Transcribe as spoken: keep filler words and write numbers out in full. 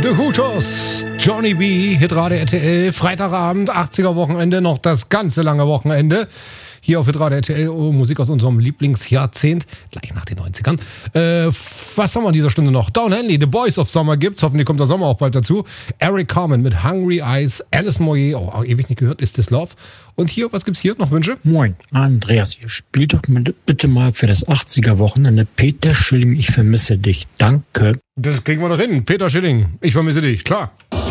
The Hooters, Johnny B, Hitradio R T L, Freitagabend, achtziger Wochenende, noch das ganze lange Wochenende. Hier auf Hitradio R T L, Musik aus unserem Lieblingsjahrzehnt, gleich nach den neunzigern. Äh, was haben wir in dieser Stunde noch? Down Henley, The Boys of Summer gibt's, hoffentlich kommt der Sommer auch bald dazu. Eric Carmen mit Hungry Eyes, Alice Moyer, oh, ewig nicht gehört, Is This Love? Und hier, was gibt's hier? Noch Wünsche? Moin, Andreas hier. Spiel doch bitte mal für das achtziger Wochenende Peter Schilling, ich vermisse dich. Danke. Das kriegen wir doch hin. Peter Schilling, ich vermisse dich, klar.